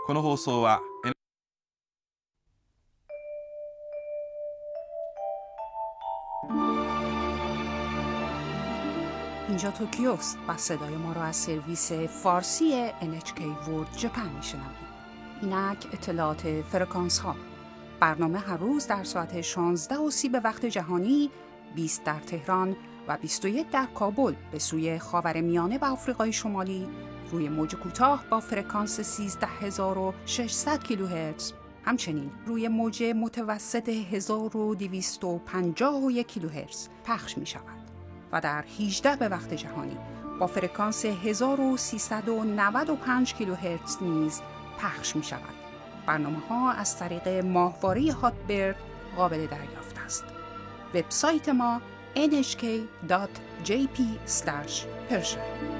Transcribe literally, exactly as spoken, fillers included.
この放送は اینجا توکیوست و صدای ما را از سرویس فارسی ان اچ کی ورلد ژاپن میشنوید. اینک اطلاعات فرکانس ها. برنامه هر روز در ساعت شانزده و سی به وقت جهانی، بیست در تهران و بیست و یک در کابل به سوی خاورمیانه و آفریقای شمالی روی موج کوتاه با فرکانس سیزده هزار و ششصد کیلوهرتز، همچنین روی موج متوسط هزار و دویست و پنجاه و یک کیلوهرتز پخش می شود و در هجده به وقت جهانی با فرکانس هزار و سیصد و نود و پنج کیلوهرتز نیز پخش می شود. برنامه ها از طریق ماهواره هاتبرد قابل دریافت است. وبسایت ما ان اچ کی دات جی پی اسلش پرشن